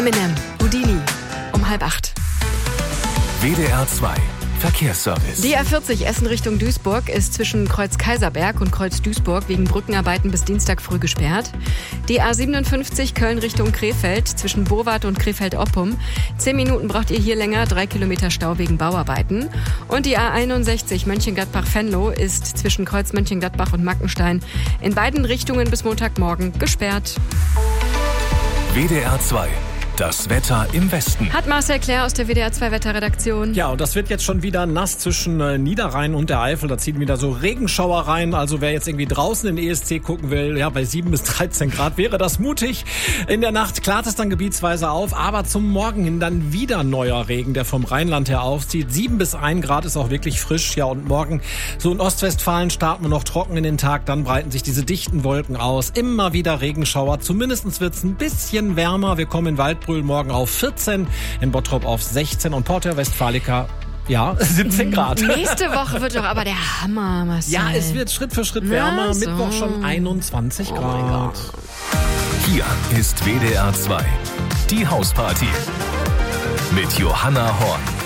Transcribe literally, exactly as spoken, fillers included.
Eminem, Houdini, um halb acht. W D R zwei Verkehrsservice. Die A vierzig Essen Richtung Duisburg ist zwischen Kreuz Kaiserberg und Kreuz Duisburg wegen Brückenarbeiten bis Dienstag früh gesperrt. Die A siebenundfünfzig Köln Richtung Krefeld zwischen Burwart und Krefeld-Oppum. Zehn Minuten braucht ihr hier länger, drei Kilometer Stau wegen Bauarbeiten. Und die A einundsechzig Mönchengladbach-Venlo ist zwischen Kreuz Mönchengladbach und Mackenstein in beiden Richtungen bis Montagmorgen gesperrt. W D R zwei. Das Wetter im Westen. Hat Marcel Claire aus der W D R zwei Wetterredaktion. Ja, und das wird jetzt schon wieder nass zwischen äh, Niederrhein und der Eifel. Da ziehen wieder so Regenschauer rein. Also wer jetzt irgendwie draußen in den E S C gucken will, ja, bei sieben bis dreizehn Grad wäre das mutig. In der Nacht klart es dann gebietsweise auf, aber zum Morgen hin dann wieder neuer Regen, der vom Rheinland her aufzieht. sieben bis ein Grad ist auch wirklich frisch. Ja, und morgen so in Ostwestfalen starten wir noch trocken in den Tag. Dann breiten sich diese dichten Wolken aus. Immer wieder Regenschauer. Zumindest wird es ein bisschen wärmer. Wir kommen in Waldbrühl morgen auf vierzehn, in Bottrop auf sechzehn und Porta Westfalica, ja, siebzehn Grad. Nächste Woche wird doch aber der Hammer, Marcel. Ja, es wird Schritt für Schritt wärmer. Na so. Mittwoch schon einundzwanzig Grad. Oh mein Gott. Hier ist W D R zwei. Die Hausparty. Mit Johanna Horn.